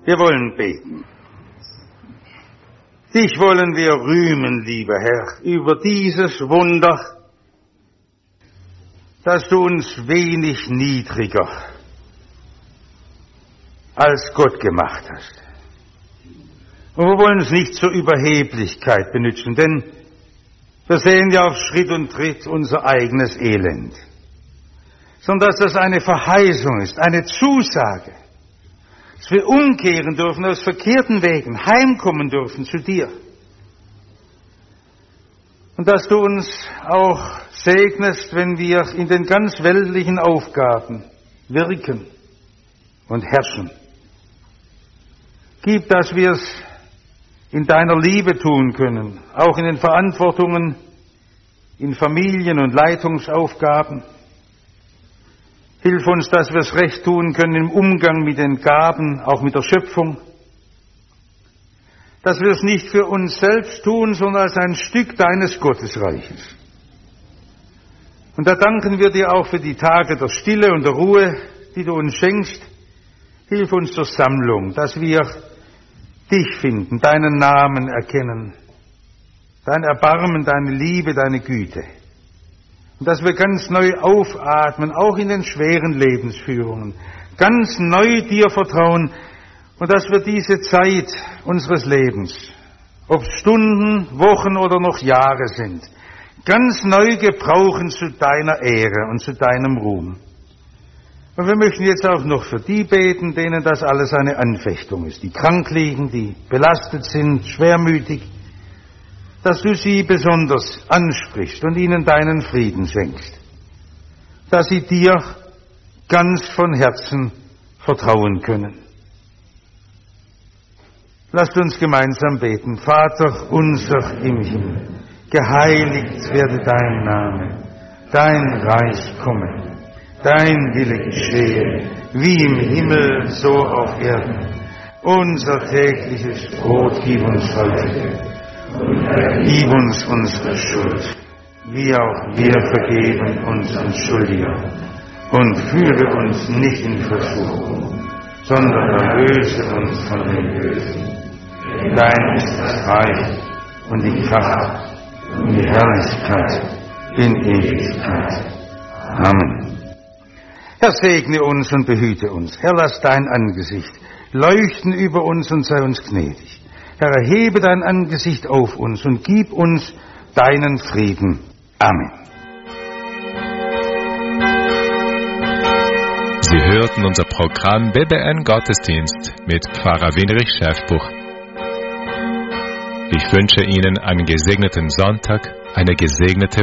Wir wollen beten. Dich wollen wir rühmen, lieber Herr, über dieses Wunder, dass du uns wenig niedriger als Gott gemacht hast. Und wir wollen es nicht zur Überheblichkeit benutzen, denn wir sehen ja auf Schritt und Tritt unser eigenes Elend, sondern dass das eine Verheißung ist, eine Zusage, dass wir umkehren dürfen aus verkehrten Wegen, heimkommen dürfen zu dir. Und dass du uns auch segnest, wenn wir in den ganz weltlichen Aufgaben wirken und herrschen. Gib, dass wir es in deiner Liebe tun können, auch in den Verantwortungen, in Familien- und Leitungsaufgaben. Hilf uns, dass wir es recht tun können im Umgang mit den Gaben, auch mit der Schöpfung. Dass wir es nicht für uns selbst tun, sondern als ein Stück deines Gottesreiches. Und da danken wir dir auch für die Tage der Stille und der Ruhe, die du uns schenkst. Hilf uns zur Sammlung, dass wir dich finden, deinen Namen erkennen, dein Erbarmen, deine Liebe, deine Güte. Und dass wir ganz neu aufatmen, auch in den schweren Lebensführungen, ganz neu dir vertrauen und dass wir diese Zeit unseres Lebens, ob Stunden, Wochen oder noch Jahre sind, ganz neu gebrauchen zu deiner Ehre und zu deinem Ruhm. Und wir möchten jetzt auch noch für die beten, denen das alles eine Anfechtung ist, die krank liegen, die belastet sind, schwermütig, dass du sie besonders ansprichst und ihnen deinen Frieden schenkst, dass sie dir ganz von Herzen vertrauen können. Lasst uns gemeinsam beten. Vater unser im Himmel, geheiligt werde dein Name, dein Reich komme, dein Wille geschehe, wie im Himmel, so auf Erden. Unser tägliches Brot gib uns heute. Und vergib uns unsere Schuld, wie auch wir vergeben unseren Schuldigern. Und führe uns nicht in Versuchung, sondern erlöse uns von dem Bösen. Dein ist das Reich und die Kraft und die Herrlichkeit in Ewigkeit. Amen. Herr, segne uns und behüte uns. Herr, lass dein Angesicht leuchten über uns und sei uns gnädig. Herr, erhebe dein Angesicht auf uns und gib uns deinen Frieden. Amen. Sie hörten unser Programm BBN Gottesdienst mit Pfarrer Winrich Schäfbuch. Ich wünsche Ihnen einen gesegneten Sonntag, eine gesegnete